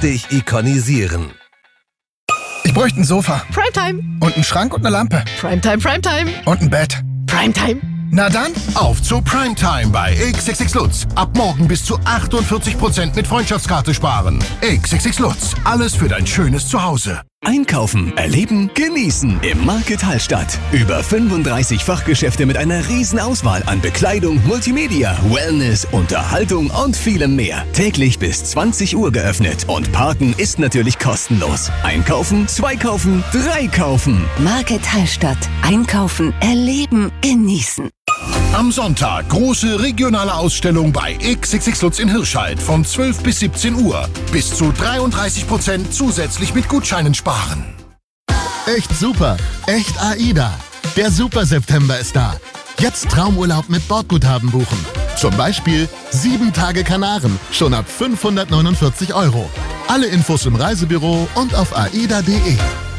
richtig ikonisieren. Ich bräuchte ein Sofa. Primetime. Und einen Schrank und eine Lampe. Primetime, Primetime. Und ein Bett. Primetime. Na dann, auf zu Primetime bei XXX Lutz. Ab morgen bis zu 48% mit Freundschaftskarte sparen. XXX Lutz, alles für dein schönes Zuhause. Einkaufen, erleben, genießen im Market Hallstatt. Über 35 Fachgeschäfte mit einer riesen Auswahl an Bekleidung, Multimedia, Wellness, Unterhaltung und vielem mehr. Täglich bis 20 Uhr geöffnet und Parken ist natürlich kostenlos. Einkaufen, 2 kaufen, 3 kaufen. Market Hallstatt. Einkaufen, erleben, genießen. Am Sonntag große regionale Ausstellung bei XXX Lutz in Hirscheid von 12 bis 17 Uhr. Bis zu 33% zusätzlich mit Gutscheinen sparen. Echt super, echt AIDA. Der Super September ist da. Jetzt Traumurlaub mit Bordguthaben buchen. Zum Beispiel 7 Tage Kanaren, schon ab 549 €. Alle Infos im Reisebüro und auf aida.de.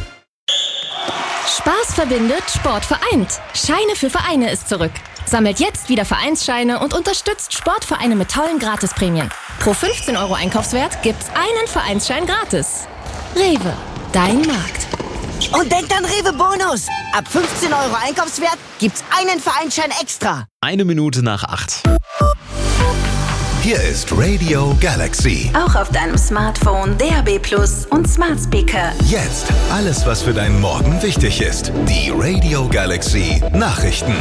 Spaß verbindet, Sport vereint. Scheine für Vereine ist zurück. Sammelt jetzt wieder Vereinsscheine und unterstützt Sportvereine mit tollen Gratisprämien. Pro 15 € Einkaufswert gibt's einen Vereinsschein gratis. Rewe, dein Markt. Und denkt an Rewe Bonus. Ab 15 € Einkaufswert gibt's einen Vereinsschein extra. 7:01. Hier ist Radio Galaxy. Auch auf deinem Smartphone, DAB+ und Smart Speaker. Jetzt alles, was für deinen Morgen wichtig ist. Die Radio Galaxy Nachrichten.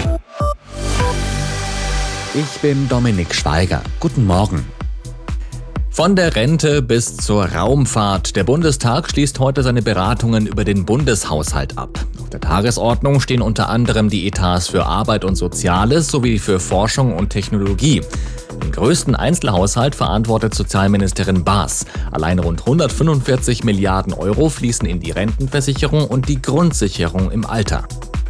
Ich bin Dominik Schweiger. Guten Morgen. Von der Rente bis zur Raumfahrt. Der Bundestag schließt heute seine Beratungen über den Bundeshaushalt ab. Auf der Tagesordnung stehen unter anderem die Etats für Arbeit und Soziales sowie für Forschung und Technologie. Den größten Einzelhaushalt verantwortet Sozialministerin Baas. Allein rund 145 Milliarden € fließen in die Rentenversicherung und die Grundsicherung im Alter.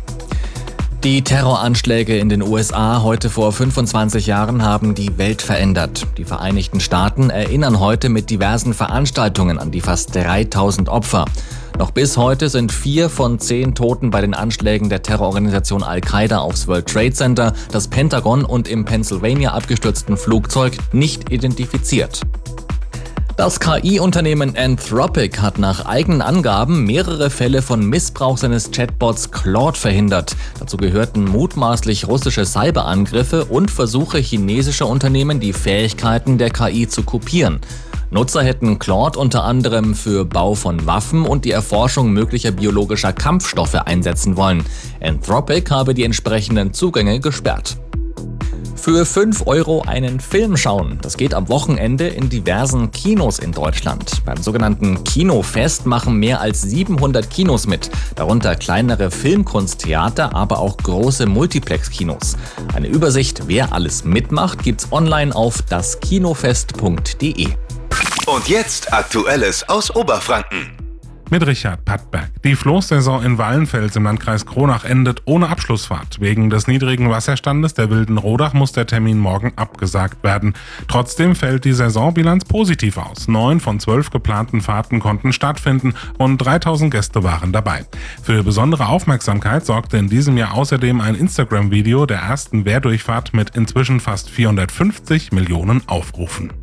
Die Terroranschläge in den USA heute vor 25 Jahren haben die Welt verändert. Die Vereinigten Staaten erinnern heute mit diversen Veranstaltungen an die fast 3000 Opfer. Noch bis heute sind 4 von 10 Toten bei den Anschlägen der Terrororganisation Al-Qaida aufs World Trade Center, das Pentagon und im Pennsylvania abgestürzten Flugzeug nicht identifiziert. Das KI-Unternehmen Anthropic hat nach eigenen Angaben mehrere Fälle von Missbrauch seines Chatbots Claude verhindert. Dazu gehörten mutmaßlich russische Cyberangriffe und Versuche chinesischer Unternehmen, die Fähigkeiten der KI zu kopieren. Nutzer hätten Claude unter anderem für Bau von Waffen und die Erforschung möglicher biologischer Kampfstoffe einsetzen wollen. Anthropic habe die entsprechenden Zugänge gesperrt. Für 5 € einen Film schauen. Das geht am Wochenende in diversen Kinos in Deutschland. Beim sogenannten Kinofest machen mehr als 700 Kinos mit. Darunter kleinere Filmkunsttheater, aber auch große Multiplex-Kinos. Eine Übersicht, wer alles mitmacht, gibt's online auf daskinofest.de. Und jetzt Aktuelles aus Oberfranken. Mit Richard Pattberg. Die Floßsaison in Wallenfels im Landkreis Kronach endet ohne Abschlussfahrt. Wegen des niedrigen Wasserstandes der Wilden Rodach muss der Termin morgen abgesagt werden. Trotzdem fällt die Saisonbilanz positiv aus. 9 von 12 geplanten Fahrten konnten stattfinden. Rund 3000 Gäste waren dabei. Für besondere Aufmerksamkeit sorgte in diesem Jahr außerdem ein Instagram-Video der ersten Wehrdurchfahrt mit inzwischen fast 450 Millionen Aufrufen.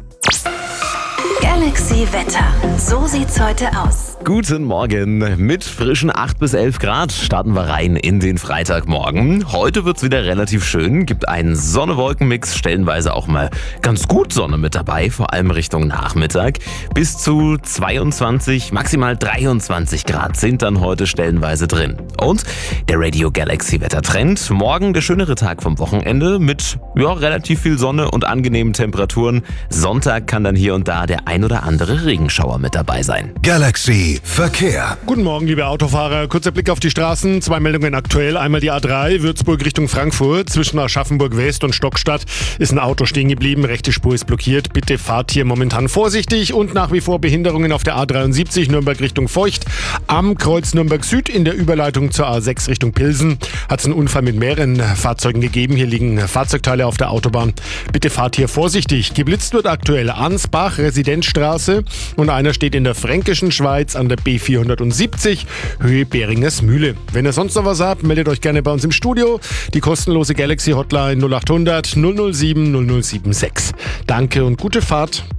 Galaxy Wetter. So sieht's heute aus. Guten Morgen. Mit frischen 8 bis 11 Grad starten wir rein in den Freitagmorgen. Heute wird's wieder relativ schön, gibt einen Sonne-Wolken-Mix, stellenweise auch mal ganz gut Sonne mit dabei, vor allem Richtung Nachmittag. Bis zu 22, maximal 23 Grad sind dann heute stellenweise drin. Und der Radio Galaxy Wettertrend. Morgen der schönere Tag vom Wochenende mit relativ viel Sonne und angenehmen Temperaturen. Sonntag kann dann hier und da der ein oder andere Regenschauer mit dabei sein. Galaxy Verkehr. Guten Morgen, liebe Autofahrer. Kurzer Blick auf die Straßen. 2 Meldungen aktuell. Einmal die A3, Würzburg Richtung Frankfurt. Zwischen Aschaffenburg West und Stockstadt ist ein Auto stehen geblieben. Rechte Spur ist blockiert. Bitte fahrt hier momentan vorsichtig. Und nach wie vor Behinderungen auf der A73 Nürnberg Richtung Feucht. Am Kreuz Nürnberg Süd in der Überleitung zur A6 Richtung Pilsen hat es einen Unfall mit mehreren Fahrzeugen gegeben. Hier liegen Fahrzeugteile auf der Autobahn. Bitte fahrt hier vorsichtig. Geblitzt wird aktuell Ansbach, Residenzstraße, und einer steht in der Fränkischen Schweiz an der B470, Höhe Beringers Mühle. Wenn ihr sonst noch was habt, meldet euch gerne bei uns im Studio. Die kostenlose Galaxy Hotline 0800 007 0076. Danke und gute Fahrt.